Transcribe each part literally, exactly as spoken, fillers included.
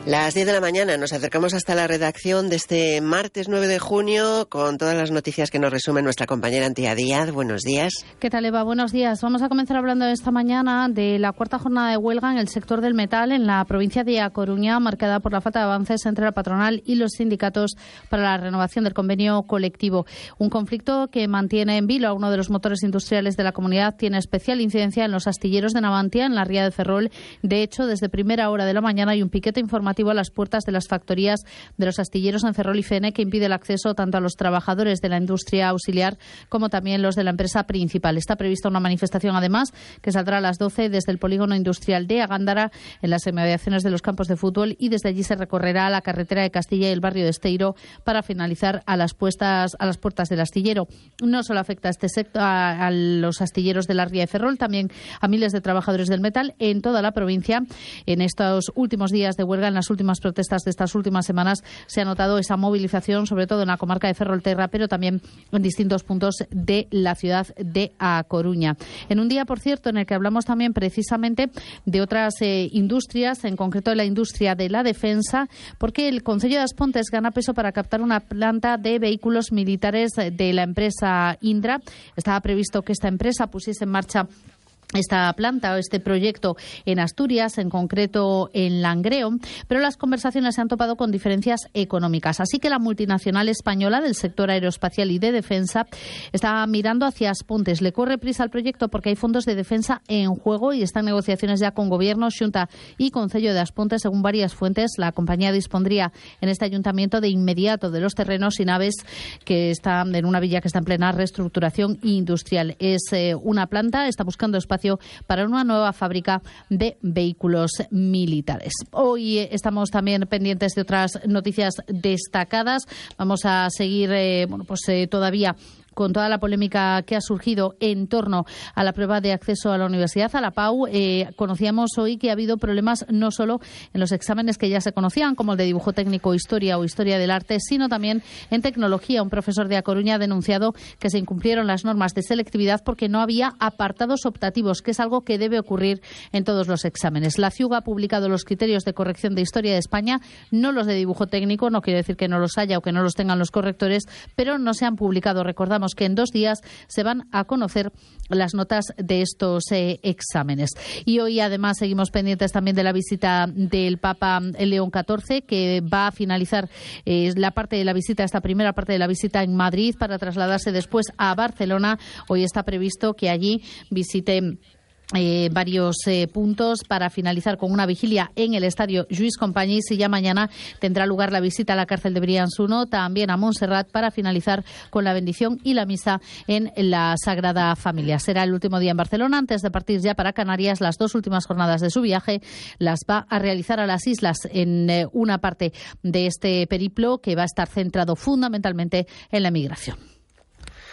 Las diez de la mañana nos acercamos hasta la redacción de este martes nueve de junio con todas las noticias que nos resume nuestra compañera Antía Díaz. Buenos días. ¿Qué tal, Eva? Buenos días. Vamos a comenzar hablando esta mañana de la cuarta jornada de huelga en el sector del metal en la provincia de A Coruña, marcada por la falta de avances entre la patronal y los sindicatos para la renovación del convenio colectivo. Un conflicto que mantiene en vilo a uno de los motores industriales de la comunidad. Tiene especial incidencia en los astilleros de Navantia, en la ría de Ferrol. De hecho, desde primera hora de la mañana hay un piquete informativo a las puertas de las factorías de los astilleros en Ferrol y Fene, que impide el acceso tanto a los trabajadores de la industria auxiliar como también los de la empresa principal. Está prevista una manifestación, además, que saldrá a las doce desde el polígono industrial de Agándara, en las inmediaciones de los campos de fútbol, y desde allí se recorrerá a la carretera de Castilla y el barrio de Esteiro para finalizar a las, puestas, a las puertas del astillero. No solo afecta a este sector, a, a los astilleros de la ría de Ferrol, también a miles de trabajadores del metal en toda la provincia. En estos últimos días de huelga, en las últimas protestas de estas últimas semanas, se ha notado esa movilización, sobre todo en la comarca de Ferrolterra, pero también en distintos puntos de la ciudad de A Coruña. En un día, por cierto, en el que hablamos también precisamente de otras eh, industrias, en concreto de la industria de la defensa, porque el Concello de As Pontes gana peso para captar una planta de vehículos militares de la empresa Indra. Estaba previsto que esta empresa pusiese en marcha esta planta o este proyecto en Asturias, en concreto en Langreo, pero las conversaciones se han topado con diferencias económicas. Así que la multinacional española del sector aeroespacial y de defensa está mirando hacia As Pontes. Le corre prisa al proyecto porque hay fondos de defensa en juego y están negociaciones ya con Gobierno, Xunta y Concello de As Pontes. Según varias fuentes, la compañía dispondría en este ayuntamiento de inmediato de los terrenos y naves que están en una villa que está en plena reestructuración industrial. Es eh, una planta, está buscando espacio para una nueva fábrica de vehículos militares. Hoy estamos también pendientes de otras noticias destacadas. Vamos a seguir eh, bueno, pues eh, todavía con toda la polémica que ha surgido en torno a la prueba de acceso a la universidad, a la P A U. Eh, conocíamos hoy que ha habido problemas no solo en los exámenes que ya se conocían, como el de dibujo técnico, historia o historia del arte, sino también en tecnología. Un profesor de A Coruña ha denunciado que se incumplieron las normas de selectividad porque no había apartados optativos, que es algo que debe ocurrir en todos los exámenes. La CIUG ha publicado los criterios de corrección de historia de España, no los de dibujo técnico. No quiere decir que no los haya o que no los tengan los correctores, pero no se han publicado. Recordamos que en dos días se van a conocer las notas de estos eh, exámenes. Y hoy, además, seguimos pendientes también de la visita del Papa León catorce, que va a finalizar eh, la parte de la visita, esta primera parte de la visita en Madrid, para trasladarse después a Barcelona. Hoy está previsto que allí visite Eh, varios eh, puntos para finalizar con una vigilia en el estadio Lluís Companys, y ya mañana tendrá lugar la visita a la cárcel de Brians uno, también a Montserrat, para finalizar con la bendición y la misa en la Sagrada Familia. Será el último día en Barcelona antes de partir ya para Canarias. Las dos últimas jornadas de su viaje las va a realizar a las islas, en eh, una parte de este periplo que va a estar centrado fundamentalmente en la migración.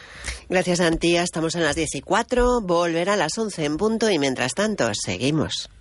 Gracias, Antía. Estamos en las diez y cuatro. Volverá a las once en punto y mientras tanto seguimos.